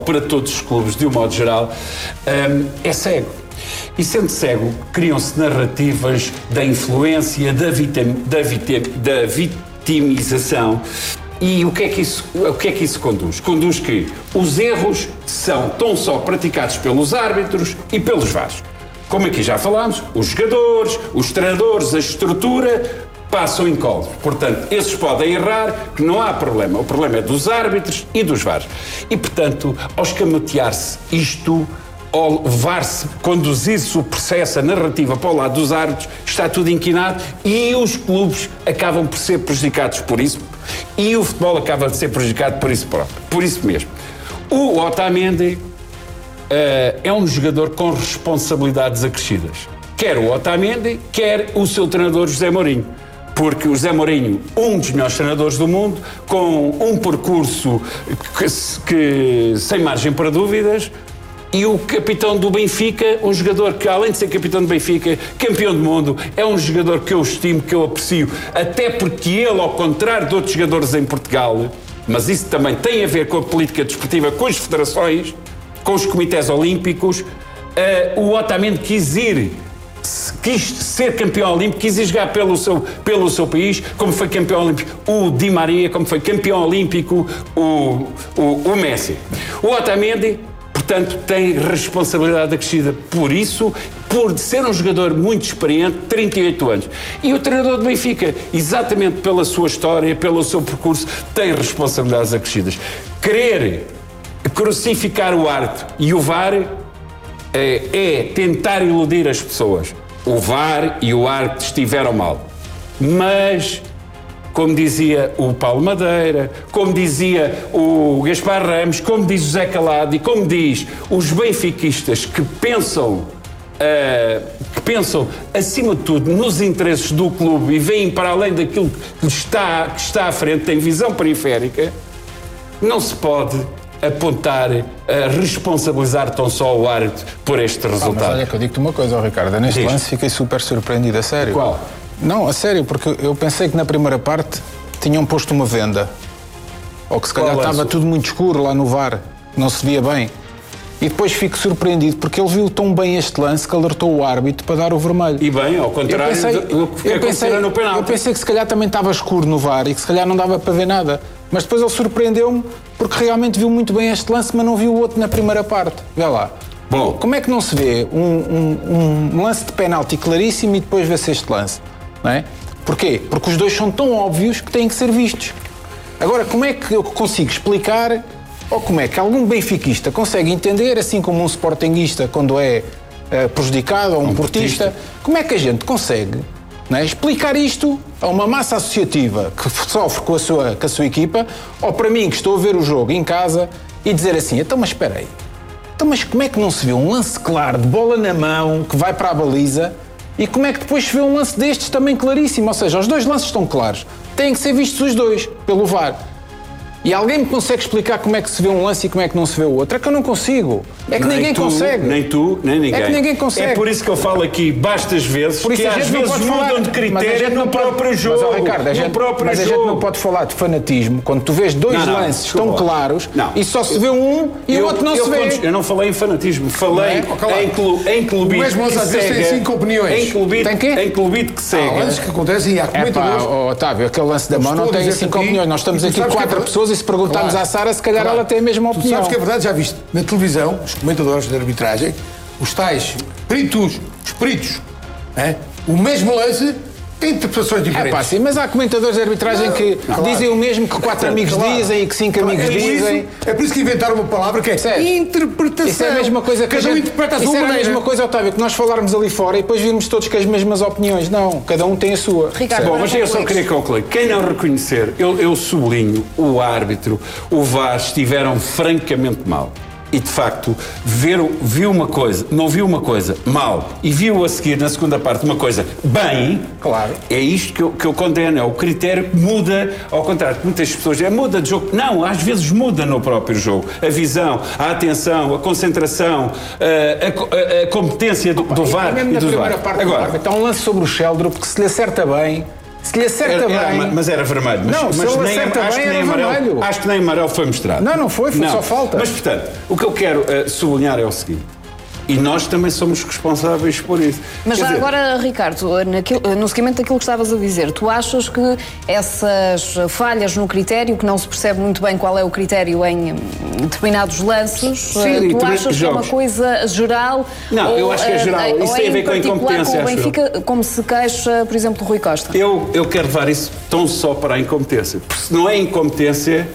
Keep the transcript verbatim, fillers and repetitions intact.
para todos os clubes, de um modo geral, um, é cego. E sendo cego, criam-se narrativas da influência, da, vitam, da, vitam, da vitimização. E o que, é que isso, o que é que isso conduz? Conduz que os erros são tão só praticados pelos árbitros e pelos V A Rs. Como aqui já falámos, os jogadores, os treinadores, a estrutura passam incólumes. Portanto, esses podem errar, que não há problema. O problema é dos árbitros e dos V A Rs. E, portanto, ao escamotear-se isto, ao levar-se, conduzir-se o processo, a narrativa para o lado dos árbitros, está tudo inquinado e os clubes acabam por ser prejudicados por isso e o futebol acaba de ser prejudicado por isso próprio. Por isso mesmo. O Otamendi uh, é um jogador com responsabilidades acrescidas. Quer o Otamendi, quer o seu treinador José Mourinho. Porque o José Mourinho, um dos melhores treinadores do mundo, com um percurso que, que, sem margem para dúvidas, e o capitão do Benfica, um jogador que, além de ser capitão do Benfica, campeão do mundo, é um jogador que eu estimo, que eu aprecio, até porque ele, ao contrário de outros jogadores em Portugal, mas isso também tem a ver com a política desportiva, com as federações, com os comitês olímpicos, uh, o Otamendi quis ir, quis ser campeão olímpico, quis ir jogar pelo seu, pelo seu país, como foi campeão olímpico o Di Maria, como foi campeão olímpico o, o, o Messi. O Otamendi, portanto, tem responsabilidade acrescida por isso, por ser um jogador muito experiente, trinta e oito anos. E o treinador do Benfica, exatamente pela sua história, pelo seu percurso, tem responsabilidades acrescidas. Querer crucificar o árbitro e o V A R é, é tentar iludir as pessoas. O V A R e o árbitro estiveram mal. Mas, como dizia o Paulo Madeira, como dizia o Gaspar Ramos, como diz o Zé Calado e como diz os benfiquistas que pensam, uh, que pensam acima de tudo nos interesses do clube e veem para além daquilo que está, que está à frente, tem visão periférica, não se pode apontar, a responsabilizar tão só o árbitro por este resultado. Ah, mas olha que eu digo-te uma coisa, oh, Ricardo, neste Diz. lance fiquei super surpreendido, a sério. Qual? Não, a sério, porque eu pensei que na primeira parte tinham posto uma venda. Ou que se calhar Qual estava é? tudo muito escuro lá no V A R, não se via bem. E depois fico surpreendido porque ele viu tão bem este lance que alertou o árbitro para dar o vermelho. E bem, ao contrário eu pensei, do que eu pensei, no penalti. Eu pensei que se calhar também estava escuro no V A R e que se calhar não dava para ver nada. Mas depois ele surpreendeu-me porque realmente viu muito bem este lance, mas não viu o outro na primeira parte. Vê lá. Bom, como é que não se vê um, um, um lance de penalti claríssimo e depois vê-se este lance? Não é? Porquê? Porque os dois são tão óbvios que têm que ser vistos. Agora, como é que eu consigo explicar, ou como é que algum benfiquista consegue entender, assim como um sportinguista quando é uh, prejudicado, ou um, um portista, portista, como é que a gente consegue, não é, explicar isto a uma massa associativa que sofre com a, sua, com a sua equipa, ou para mim que estou a ver o jogo em casa e dizer assim, então mas espera aí, então mas como é que não se vê um lance claro de bola na mão que vai para a baliza e como é que depois se vê um lance destes também claríssimo? Ou seja, os dois lances estão claros, têm que ser vistos os dois pelo V A R. E alguém me consegue explicar como é que se vê um lance e como é que não se vê o outro? É que eu não consigo. É que nem ninguém tu, consegue. Nem tu, nem ninguém. É que ninguém consegue. É por isso que eu falo aqui bastas vezes por isso que às vezes mudam falar, de critério no próprio pode, jogo. Mas, oh, Ricardo, a, gente, próprio mas a jogo. gente não pode falar de fanatismo quando tu vês dois não, não, lances tão claros não. e só se vê um e eu, o outro não eu, se vê. Eu não falei em fanatismo, falei é? em, clu, em clubite o mesmo que cega. Tem cinco opiniões. Em clubite, tem quê? Em clubite que cega. Há lances que acontecem e há comentadores. É pá, oh, Otávio, aquele lance da mão não tem cinco opiniões. Nós estamos aqui quatro pessoas e se perguntarmos à Sara, se calhar ela tem a mesma opinião. Tu sabes que é verdade, já viste na televisão, os comentadores de arbitragem, os tais peritos, os peritos, é? O mesmo lance tem interpretações diferentes. É pá, sim, mas há comentadores de arbitragem não, que claro. dizem o mesmo que quatro amigos claro. dizem e que cinco claro. amigos é dizem. Isso, é por isso que inventaram uma palavra que é Sério? interpretação. Isso é a mesma coisa que cada a um gente, interpreta a sua isso maneira. é a mesma coisa, Otávio, que nós falarmos ali fora e depois virmos todos com as mesmas opiniões. Não, cada um tem a sua. Ricardo, bom, mas eu só queria concluir. Quem não reconhecer, eu, eu sublinho, o árbitro, o V A R estiveram francamente mal. E, de facto, ver, viu uma coisa, não viu uma coisa mal e viu a seguir, na segunda parte, uma coisa bem, claro. É isto que eu, que eu condeno. É o critério que muda, ao contrário de muitas pessoas, é muda de jogo. Não, às vezes muda no próprio jogo. A visão, a atenção, a concentração, a, a, a competência do, do V A R e mesmo e na do primeira V A R. parte Agora, está um lance sobre o Sheldrup que se lhe acerta bem, Se lhe acerta era, bem... Era, mas era vermelho. Mas, não, mas se ele nem, acerta acho bem, que nem era amarelo, vermelho. Acho que nem amarelo foi mostrado. Não, não foi, foi não. só falta. Mas, portanto, o que eu quero uh, sublinhar é o seguinte. E nós também somos responsáveis por isso. Mas Quer já dizer, agora, Ricardo, naquilo, no seguimento daquilo que estavas a dizer, tu achas que essas falhas no critério, que não se percebe muito bem qual é o critério em determinados lances, Sim, tu achas que é uma coisa geral? Não, ou, eu acho que é geral. Isso tem a ver com a incompetência, com o acho Benfica, como se queixa, por exemplo, do Rui Costa? Eu, eu quero levar isso tão só para a incompetência. Porque se não é incompetência,